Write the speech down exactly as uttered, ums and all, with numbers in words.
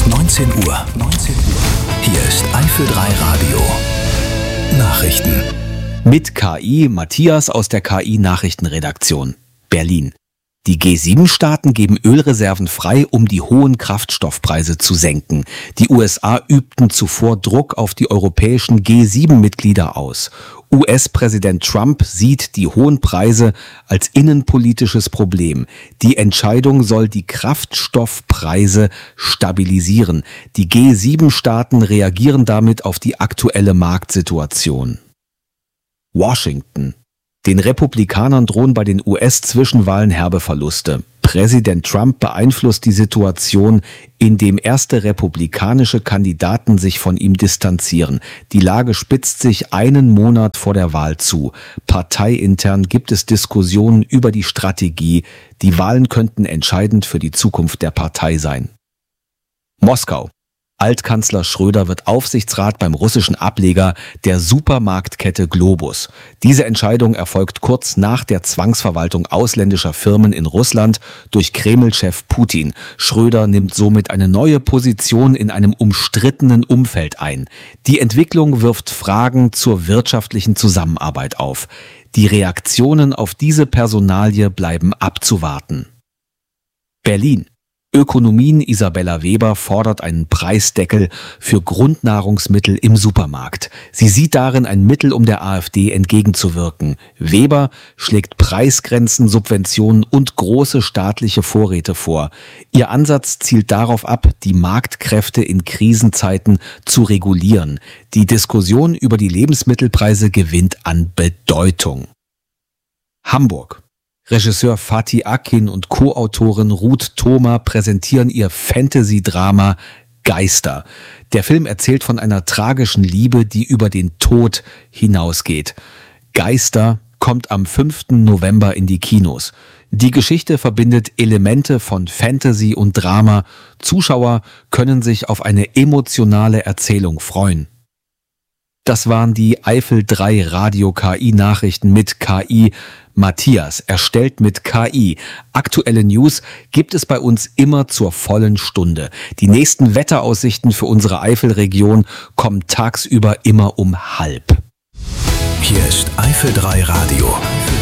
neunzehn Uhr. neunzehn Uhr. Hier ist Eifel drei Radio. Nachrichten. Mit K I Matthias aus der K I-Nachrichtenredaktion. Berlin. Die G sieben Staaten geben Ölreserven frei, um die hohen Kraftstoffpreise zu senken. Die U S A übten zuvor Druck auf die europäischen G sieben Mitglieder aus. U S-Präsident Trump sieht die hohen Preise als innenpolitisches Problem. Die Entscheidung soll die Kraftstoffpreise stabilisieren. Die G sieben Staaten reagieren damit auf die aktuelle Marktsituation. Washington. Den Republikanern drohen bei den U S-Zwischenwahlen herbe Verluste. Präsident Trump beeinflusst die Situation, indem erste republikanische Kandidaten sich von ihm distanzieren. Die Lage spitzt sich einen Monat vor der Wahl zu. Parteiintern gibt es Diskussionen über die Strategie. Die Wahlen könnten entscheidend für die Zukunft der Partei sein. Moskau. Altkanzler Schröder wird Aufsichtsrat beim russischen Ableger der Supermarktkette Globus. Diese Entscheidung erfolgt kurz nach der Zwangsverwaltung ausländischer Firmen in Russland durch Kreml-Chef Putin. Schröder nimmt somit eine neue Position in einem umstrittenen Umfeld ein. Die Entwicklung wirft Fragen zur wirtschaftlichen Zusammenarbeit auf. Die Reaktionen auf diese Personalie bleiben abzuwarten. Berlin. Ökonomin Isabella Weber fordert einen Preisdeckel für Grundnahrungsmittel im Supermarkt. Sie sieht darin ein Mittel, um der AfD entgegenzuwirken. Weber schlägt Preisgrenzen, Subventionen und große staatliche Vorräte vor. Ihr Ansatz zielt darauf ab, die Marktkräfte in Krisenzeiten zu regulieren. Die Diskussion über die Lebensmittelpreise gewinnt an Bedeutung. Hamburg. Regisseur Fatih Akin und Co-Autorin Ruth Thoma präsentieren ihr Fantasy-Drama Geister. Der Film erzählt von einer tragischen Liebe, die über den Tod hinausgeht. Geister kommt am fünften November in die Kinos. Die Geschichte verbindet Elemente von Fantasy und Drama. Zuschauer können sich auf eine emotionale Erzählung freuen. Das waren die Eifel drei Radio K I-Nachrichten mit K I Matthias, erstellt mit K I. Aktuelle News gibt es bei uns immer zur vollen Stunde. Die nächsten Wetteraussichten für unsere Eifelregion kommen tagsüber immer um halb. Hier ist Eifel drei Radio.